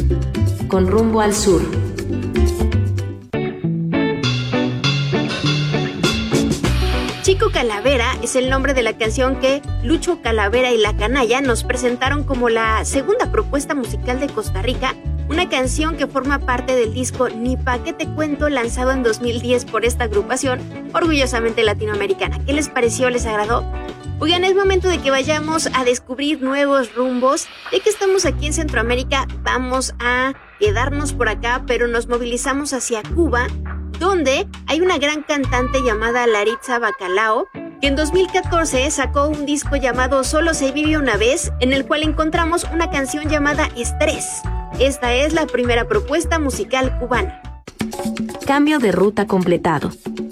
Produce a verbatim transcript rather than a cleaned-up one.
Con rumbo al sur. Chico Calavera es el nombre de la canción que Lucho Calavera y La Canalla nos presentaron como la segunda propuesta musical de Costa Rica, una canción que forma parte del disco Ni Pa' Qué Te Cuento, lanzado en dos mil diez por esta agrupación orgullosamente latinoamericana. ¿Qué les pareció? ¿Les agradó? Oigan, es momento de que vayamos a descubrir nuevos rumbos. Ya que estamos aquí en Centroamérica, vamos a quedarnos por acá, pero nos movilizamos hacia Cuba, donde hay una gran cantante llamada Laritza Bacalao, que en dos mil catorce sacó un disco llamado Solo se vive una vez, en el cual encontramos una canción llamada Estrés. Esta es la primera propuesta musical cubana. Cambio de ruta completado.